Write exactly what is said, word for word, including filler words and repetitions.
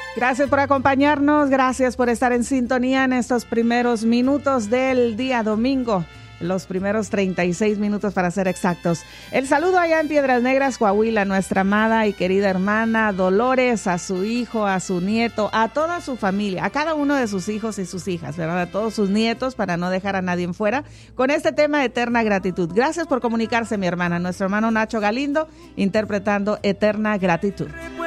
Gracias por acompañarnos, gracias por estar en sintonía en estos primeros minutos del día domingo, los primeros treinta y seis minutos para ser exactos. El saludo allá en Piedras Negras, Coahuila, nuestra amada y querida hermana Dolores, a su hijo, a su nieto, a toda su familia, a cada uno de sus hijos y sus hijas, ¿verdad? A todos sus nietos, para no dejar a nadie en fuera, con este tema Eterna Gratitud. Gracias por comunicarse, mi hermana, nuestro hermano Nacho Galindo, interpretando Eterna Gratitud.